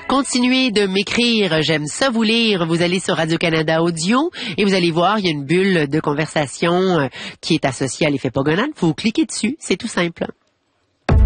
Continuez de m'écrire, j'aime ça vous lire. Vous allez sur Radio-Canada Audio et vous allez voir, il y a une bulle de conversation qui est associée à l'effet Pogonal. Vous cliquez dessus, c'est tout simple.